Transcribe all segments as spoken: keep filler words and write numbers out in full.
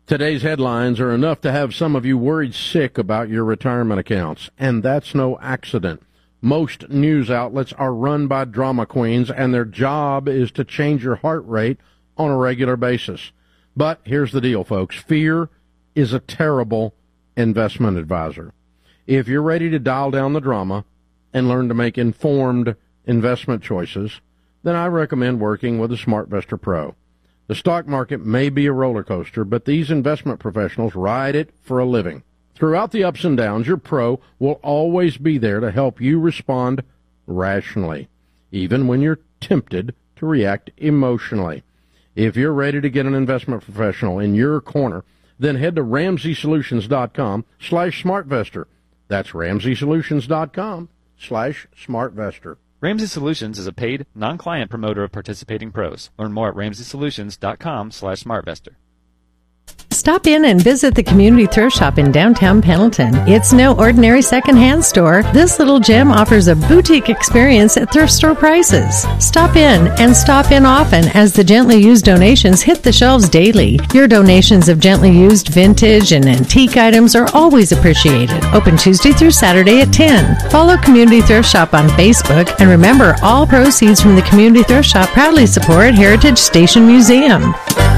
Today's headlines are enough to have some of you worried sick about your retirement accounts, and that's no accident. Most news outlets are run by drama queens, and their job is to change your heart rate on a regular basis. But here's the deal, folks. Fear is a terrible investment advisor. If you're ready to dial down the drama and learn to make informed investment choices, then I recommend working with a SmartVestor Pro. The stock market may be a roller coaster, but these investment professionals ride it for a living. Throughout the ups and downs, your pro will always be there to help you respond rationally, even when you're tempted to react emotionally. If you're ready to get an investment professional in your corner, then head to ramseysolutions.com slash smartvestor. That's ramseysolutions.com slash smartvestor. Ramsey Solutions is a paid, non-client promoter of participating pros. Learn more at ramseysolutions.com slash smartvestor. Stop in and visit the Community Thrift Shop in downtown Pendleton. It's no ordinary secondhand store. This little gem offers a boutique experience at thrift store prices. Stop in and stop in often as the gently used donations hit the shelves daily. Your donations of gently used vintage and antique items are always appreciated. Open Tuesday through Saturday at ten. Follow Community Thrift Shop on Facebook, and remember, all proceeds from the Community Thrift Shop proudly support Heritage Station Museum.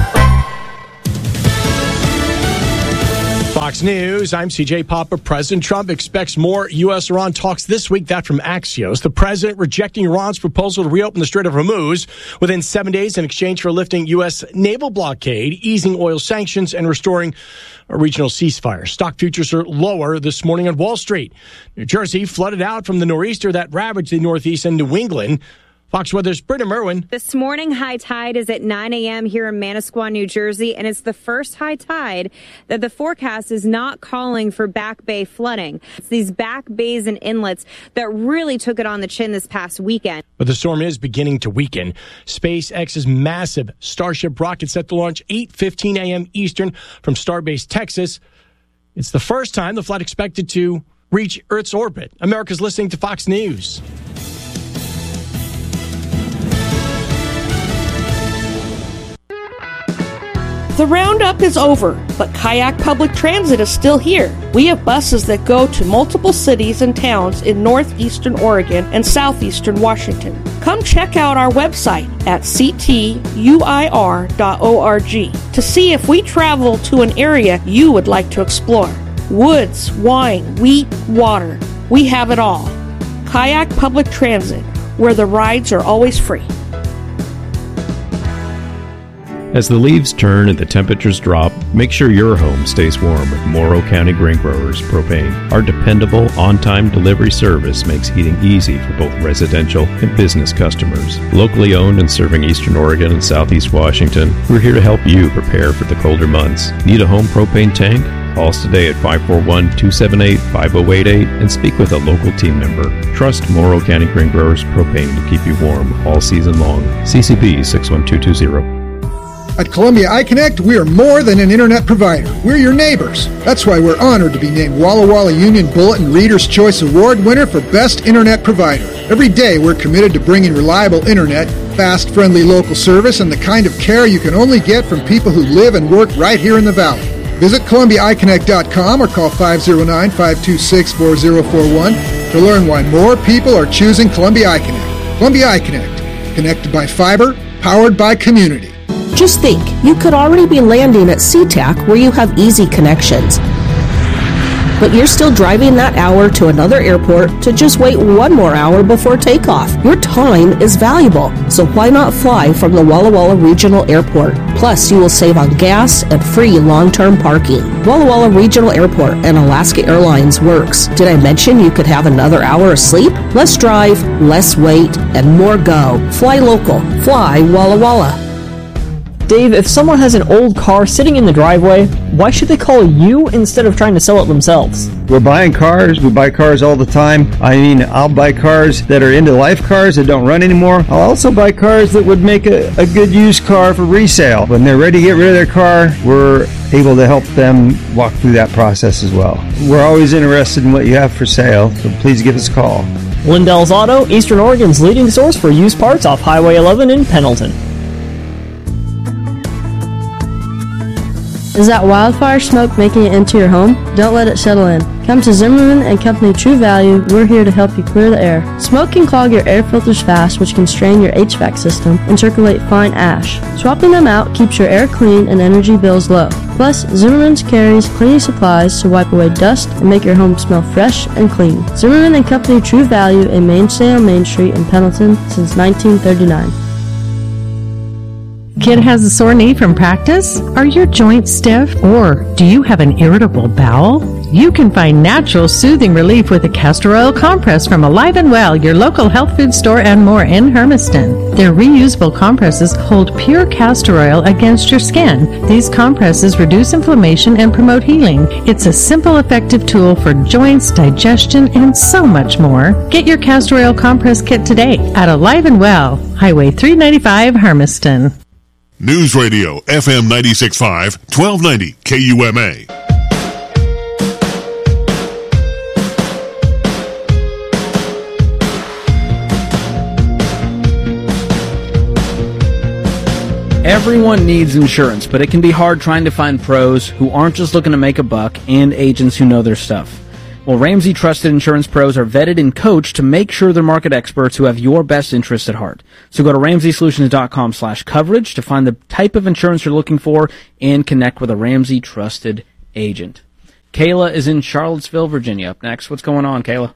Fox News, I'm C J Papa. President Trump expects more U S Iran talks this week. That from Axios. The president rejecting Iran's proposal to reopen the Strait of Hormuz within seven days in exchange for lifting U S naval blockade, easing oil sanctions, and restoring a regional ceasefire. Stock futures are lower this morning on Wall Street. New Jersey flooded out from the nor'easter that ravaged the Northeast and New England. Fox Weather's Britta Merwin. This morning, high tide is at nine a.m. here in Manasquan, New Jersey, and it's the first high tide that the forecast is not calling for back bay flooding. It's these back bays and inlets that really took it on the chin this past weekend. But the storm is beginning to weaken. SpaceX's massive Starship rocket set to launch eight fifteen a.m. Eastern from Starbase, Texas. It's the first time the flight expected to reach Earth's orbit. America's listening to Fox News. The roundup is over, but Kayak Public Transit is still here. We have buses that go to multiple cities and towns in northeastern Oregon and southeastern Washington. Come check out our website at c t u i r dot org to see if we travel to an area you would like to explore. Woods, wine, wheat, water. We have it all. Kayak Public Transit, where the rides are always free. As the leaves turn and the temperatures drop, make sure your home stays warm with Morrow County Grain Growers Propane. Our dependable, on-time delivery service makes heating easy for both residential and business customers. Locally owned and serving Eastern Oregon and Southeast Washington, we're here to help you prepare for the colder months. Need a home propane tank? Call us today at five four one, two seven eight, five zero eight eight and speak with a local team member. Trust Morrow County Grain Growers Propane to keep you warm all season long. C C B six one two two zero. At Columbia iConnect, we are more than an internet provider. We're your neighbors. That's why we're honored to be named Walla Walla Union Bulletin Reader's Choice Award winner for Best Internet Provider. Every day, we're committed to bringing reliable internet, fast, friendly local service, and the kind of care you can only get from people who live and work right here in the Valley. Visit Columbia i connect dot com or call five oh nine, five two six, four oh four one to learn why more people are choosing Columbia iConnect. Columbia iConnect, connected by fiber, powered by community. Just think, you could already be landing at SeaTac where you have easy connections. But you're still driving that hour to another airport to just wait one more hour before takeoff. Your time is valuable, so why not fly from the Walla Walla Regional Airport? Plus, you will save on gas and free long-term parking. Walla Walla Regional Airport and Alaska Airlines works. Did I mention you could have another hour of sleep? Less drive, less wait, and more go. Fly local. Fly Walla Walla. Dave, if someone has an old car sitting in the driveway, why should they call you instead of trying to sell it themselves? We're buying cars. We buy cars all the time. I mean, I'll buy cars that are end-of-life cars that don't run anymore. I'll also buy cars that would make a, a good used car for resale. When they're ready to get rid of their car, we're able to help them walk through that process as well. We're always interested in what you have for sale, so please give us a call. Lindell's Auto, Eastern Oregon's leading source for used parts off Highway eleven in Pendleton. Is that wildfire smoke making it into your home? Don't let it settle in. Come to Zimmerman and Company True Value. We're here to help you clear the air. Smoke can clog your air filters fast, which can strain your H V A C system and circulate fine ash. Swapping them out keeps your air clean and energy bills low. Plus, Zimmerman's carries cleaning supplies to wipe away dust and make your home smell fresh and clean. Zimmerman and Company True Value, a mainstay on Main Street in Pendleton since nineteen thirty-nine. Kid has a sore knee from practice? Are your joints stiff? Or do you have an irritable bowel? You can find natural soothing relief with a castor oil compress from Alive and Well, your local health food store and more in Hermiston. Their reusable compresses hold pure castor oil against your skin. These compresses reduce inflammation and promote healing. It's a simple, effective tool for joints, digestion, and so much more. Get your castor oil compress kit today at Alive and Well, Highway three ninety-five, Hermiston. News Radio, F M ninety-six point five, twelve ninety K U M A. Everyone needs insurance, but it can be hard trying to find pros who aren't just looking to make a buck and agents who know their stuff. Well, Ramsey Trusted Insurance Pros are vetted and coached to make sure they're market experts who have your best interests at heart. So go to ramsey solutions dot com slash coverage to find the type of insurance you're looking for and connect with a Ramsey Trusted agent. Kayla is in Charlottesville, Virginia. Up next, what's going on, Kayla?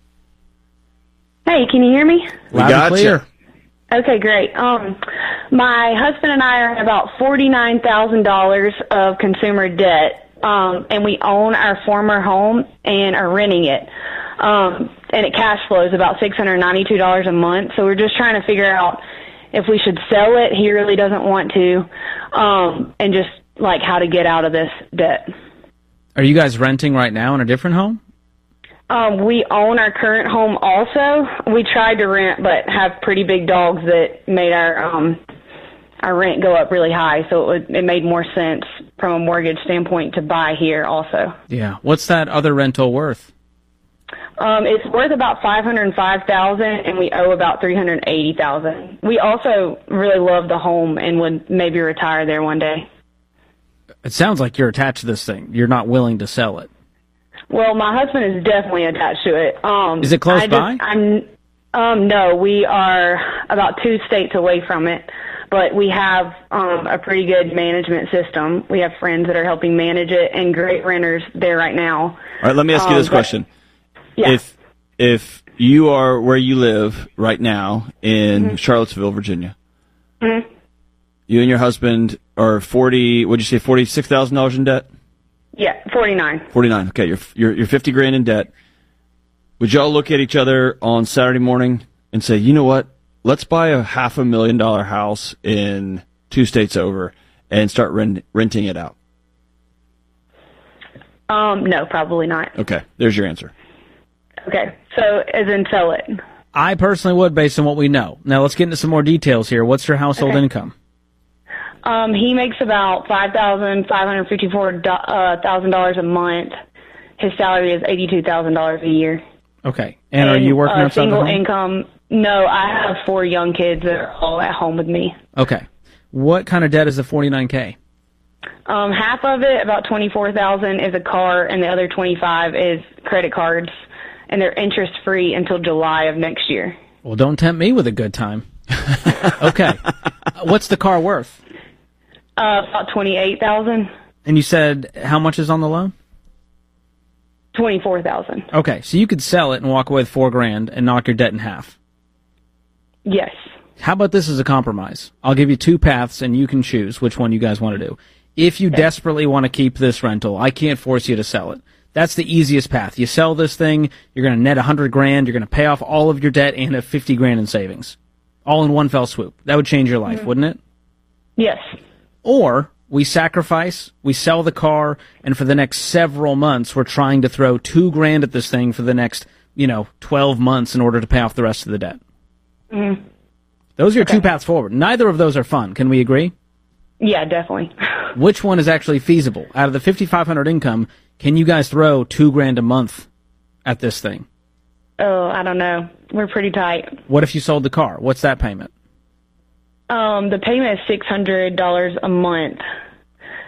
Hey, can you hear me? We Loud and clear. Okay, great. Um, my husband and I are at about forty-nine thousand dollars of consumer debt. Um, and we own our former home and are renting it. Um, and it cash flows about six hundred ninety-two dollars a month. So we're just trying to figure out if we should sell it. He really doesn't want to. Um, and just like how to get out of this debt. Are you guys renting right now in a different home? Um, we own our current home also. We tried to rent, but have pretty big dogs that made our, um, our rent go up really high. So it, would, it made more sense from a mortgage standpoint to buy here also. Yeah. What's that other rental worth? Um, it's worth about five hundred five thousand dollars, and we owe about three hundred eighty thousand dollars. We also really love the home and would maybe retire there one day. It sounds like you're attached to this thing. You're not willing to sell it. Well, my husband is definitely attached to it. Um, is it close I just, by? I'm, um, no, we are about two states away from it. But we have um, a pretty good management system. We have friends that are helping manage it and great renters there right now. All right, let me ask you this um, but, question. Yeah. If if you are where you live right now in mm-hmm. Charlottesville, Virginia, mm-hmm. you and your husband are forty, what'd you say, forty-six thousand dollars in debt? Yeah, forty-nine. forty-nine, okay, you're, you're, you're fifty grand in debt. Would y'all look at each other on Saturday morning and say, you know what? Let's buy a half a million dollar house in two states over and start rent, renting it out? Um, no, probably not. Okay, there's your answer. Okay, so as in sell it. I personally would, based on what we know. Now let's get into some more details here. What's your household okay. income? Um, he makes about five thousand five hundred fifty-four thousand dollars a month. His salary is eighty-two thousand dollars a year. Okay, and, and are you working uh, outside single the home? income? No, I have four young kids that are all at home with me. Okay. What kind of debt is the forty-nine K? Um, half of it, about twenty-four thousand dollars, is a car, and the other twenty-five is credit cards, and they're interest-free until July of next year. Well, don't tempt me with a good time. Okay. What's the car worth? Uh, about twenty-eight thousand dollars. And you said how much is on the loan? twenty-four thousand dollars. Okay, so you could sell it and walk away with four grand and knock your debt in half. Yes. How about this as a compromise? I'll give you two paths, and you can choose which one you guys want to do. If you okay. desperately want to keep this rental, I can't force you to sell it. That's the easiest path. You sell this thing, you're going to net a hundred grand, you're going to pay off all of your debt and have fifty grand in savings, all in one fell swoop. That would change your life, mm-hmm. wouldn't it? Yes. Or we sacrifice, we sell the car, and for the next several months, we're trying to throw two grand at this thing for the next, you know, twelve months in order to pay off the rest of the debt. Mm-hmm. Those are your okay. two paths forward. Neither of those are fun. Can we agree? Yeah, definitely. Which one is actually feasible? Out of the fifty-five hundred income, can you guys throw two grand a month at this thing? Oh, I don't know. We're pretty tight. What if you sold the car? What's that payment? Um, the payment is six hundred dollars a month.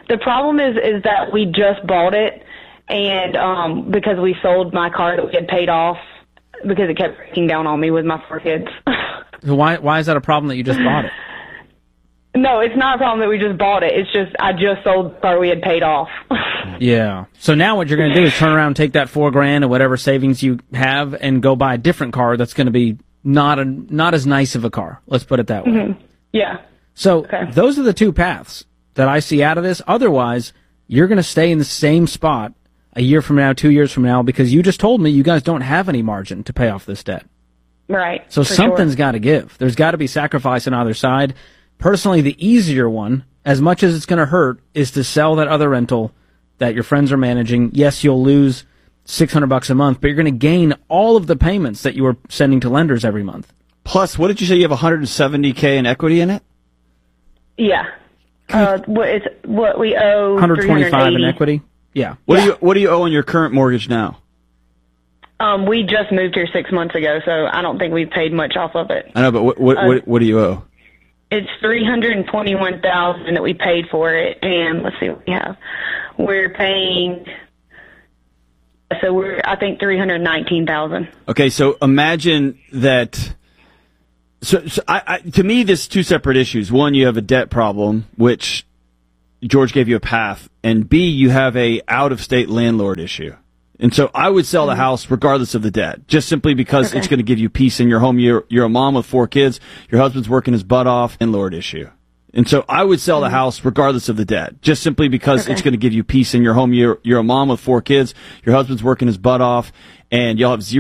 The problem is is that we just bought it, and um, because we sold my car that we had paid off because it kept breaking down on me with my four kids. So why why is that a problem that you just bought it? No, it's not a problem that we just bought it. It's just I just sold the car we had paid off. Yeah. So now what you're going to do is turn around and take that four grand or whatever savings you have and go buy a different car that's going to be not a not as nice of a car. Let's put it that way. Mm-hmm. Yeah. So Okay. those are the two paths that I see out of this. Otherwise, you're going to stay in the same spot a year from now, two years from now, because you just told me you guys don't have any margin to pay off this debt. Right. So for something's sure. got to give. There's got to be sacrifice on either side. Personally, the easier one, as much as it's going to hurt, is to sell that other rental that your friends are managing. Yes, you'll lose six hundred bucks a month, but you're going to gain all of the payments that you were sending to lenders every month. Plus, what did you say? You have one hundred seventy K in equity in it? Yeah. Uh, what is what we owe? one hundred twenty-five in three hundred eighty. equity. Yeah. What do you What do you owe on your current mortgage now? Um, we just moved here six months ago, so I don't think we've paid much off of it. I know, but what what Uh, what, what do you owe? It's three hundred and twenty-one thousand that we paid for it, and let's see what we have. We're paying, so we're I think three hundred nineteen thousand. Okay, so imagine that. So, so I, I, to me, there's two separate issues. One, you have a debt problem, which George gave you a path, and B, you have a out-of-state landlord issue. And so I would sell the house regardless of the debt, just simply because Okay. it's going to give you peace in your home. You're, you're a mom with four kids. Your husband's working his butt off. Landlord issue. And so I would sell the house regardless of the debt, just simply because Okay. it's going to give you peace in your home. You're, you're a mom with four kids. Your husband's working his butt off, and you'll have zero